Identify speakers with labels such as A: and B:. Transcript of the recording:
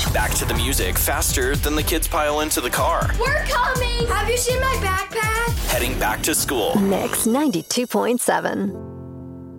A: Back to the music faster than the kids pile into the car.
B: We're coming! Have you seen my backpack?
A: Heading back to school.
C: Mix 92.7.